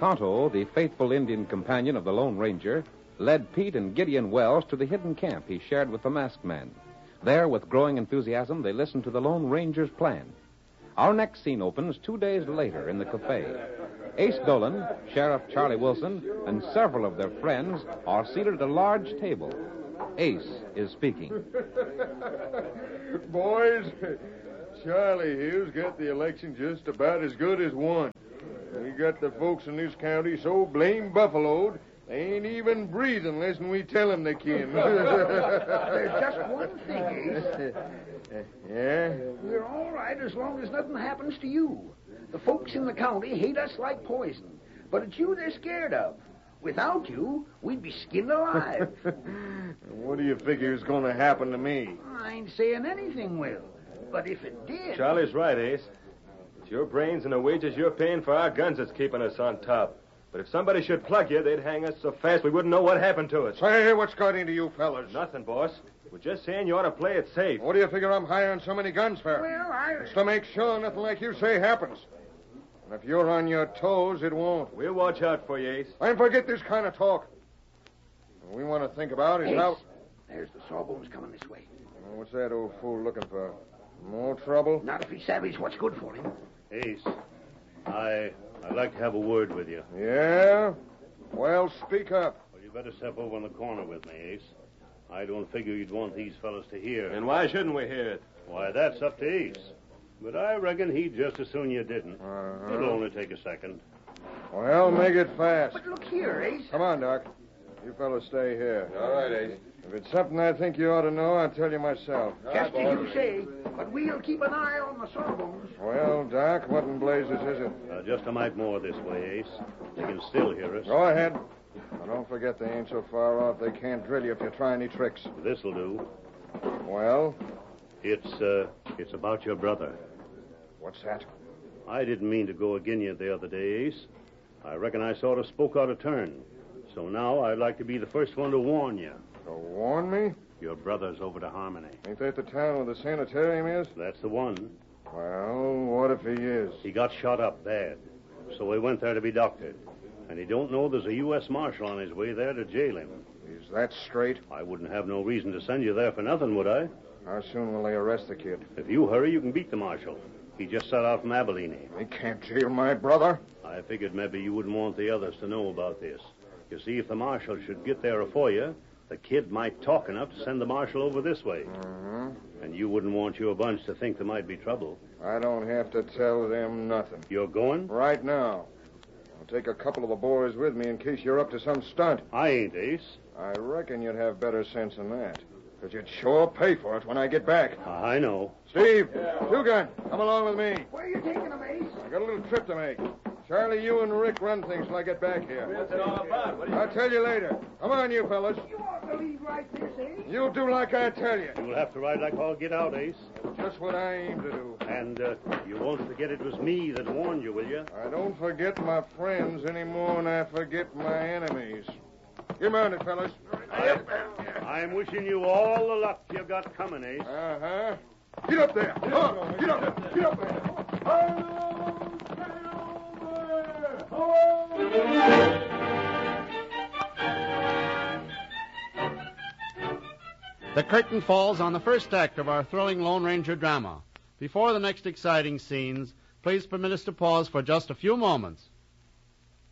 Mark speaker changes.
Speaker 1: Tonto, the faithful Indian companion of the Lone Ranger, led Pete and Gideon Wells to the hidden camp he shared with the masked man. There, with growing enthusiasm, they listened to the Lone Ranger's plan. Our next scene opens 2 days later in the cafe. Ace Dolan, Sheriff Charlie Wilson, and several of their friends are seated at a large table. Ace is speaking.
Speaker 2: Boys, Charlie here's got the election just about as good as won. We got the folks in this county so blame buffaloed, they ain't even breathing unless we tell them they can.
Speaker 3: There's just one thing, Ace.
Speaker 2: Yeah?
Speaker 3: We're all right as long as nothing happens to you. The folks in the county hate us like poison, but it's you they're scared of. Without you, we'd be skinned alive.
Speaker 2: What do you figure is going to happen to me?
Speaker 3: I ain't saying anything will, but if it did...
Speaker 4: Charlie's right, Ace. It's your brains and the wages you're paying for our guns that's keeping us on top. But if somebody should plug you, they'd hang us so fast we wouldn't know what happened to us.
Speaker 2: Say, what's got into you fellas?
Speaker 4: Nothing, boss. We're just saying you ought to play it safe.
Speaker 2: What do you figure I'm hiring so many guns for?
Speaker 3: Well,
Speaker 2: It's to make sure nothing like you say happens. And if you're on your toes, it won't.
Speaker 4: We'll watch out for you, Ace.
Speaker 2: And forget this kind of talk. What we want to think about is
Speaker 3: Ace,
Speaker 2: how...
Speaker 3: there's the sawbones coming this way.
Speaker 2: What's that old fool looking for? More trouble?
Speaker 3: Not if he savvies what's good for him.
Speaker 5: Ace, I'd like to have a word with you.
Speaker 2: Yeah? Well, speak up.
Speaker 5: Well, you better step over in the corner with me, Ace. I don't figure you'd want these fellas to hear.
Speaker 4: And why shouldn't we hear it?
Speaker 5: Why, that's up to Ace. But I reckon he'd just as soon you didn't. It'll only take a second.
Speaker 2: Well, make it fast.
Speaker 3: But look here, Ace.
Speaker 2: Come on, Doc. You fellas stay here.
Speaker 4: All right, Ace.
Speaker 2: If it's something I think you ought to know, I'll tell you myself.
Speaker 3: Just as you say, but we'll keep an eye on the sawbones.
Speaker 2: Well, Doc, what in blazes is it?
Speaker 5: Just a mite more this way, Ace. They can still hear us.
Speaker 2: Go ahead. Now, don't forget they ain't so far off they can't drill you if you try any tricks.
Speaker 5: This'll do.
Speaker 2: Well?
Speaker 5: It's about your brother.
Speaker 2: What's that?
Speaker 5: I didn't mean to go agin you the other day, Ace. I reckon I sort of spoke out of turn. So now I'd like to be the first one to warn you.
Speaker 2: To warn me?
Speaker 5: Your brother's over to Harmony.
Speaker 2: Ain't that the town where the sanitarium is?
Speaker 5: That's the one.
Speaker 2: Well, what if he is?
Speaker 5: He got shot up bad. So we went there to be doctored. And he don't know there's a U.S. Marshal on his way there to jail him.
Speaker 2: Is that straight?
Speaker 5: I wouldn't have no reason to send you there for nothing, would I?
Speaker 2: How soon will they arrest the kid?
Speaker 5: If you hurry, you can beat the Marshal. He just set out from Abilene.
Speaker 2: They can't jail my brother.
Speaker 5: I figured maybe you wouldn't want the others to know about this. You see, if the Marshal should get there afore you, the kid might talk enough to send the Marshal over this way.
Speaker 2: Mm-hmm.
Speaker 5: And you wouldn't want your bunch to think there might be trouble.
Speaker 2: I don't have to tell them nothing.
Speaker 5: You're going?
Speaker 2: Right now. I'll take a couple of the boys with me in case you're up to some stunt.
Speaker 5: I ain't, Ace.
Speaker 2: I reckon you'd have better sense than that. Because you'd sure pay for it when I get back.
Speaker 5: I know.
Speaker 2: Steve, Two-Gun, come along with me.
Speaker 3: Where are you taking them, Ace?
Speaker 2: I got a little trip to make. Charlie, you and Rick run things till I get back here.
Speaker 4: What's it all about?
Speaker 2: I'll tell you later. Come on, you fellas.
Speaker 3: You ought to leave right this, Ace.
Speaker 2: You do like I tell you.
Speaker 5: You'll have to ride like all get out, Ace.
Speaker 2: Just what I aim to do.
Speaker 5: And you won't forget it was me that warned you, will you?
Speaker 2: I don't forget my friends any more than I forget my enemies. Get mounted, fellas.
Speaker 5: I'm wishing you all the luck you got coming, Ace.
Speaker 2: Uh-huh. Get up there. Come on. Get up. Get up there.
Speaker 6: The curtain falls on the first act of our thrilling Lone Ranger drama. Before the next exciting scenes, please permit us to pause for just a few moments.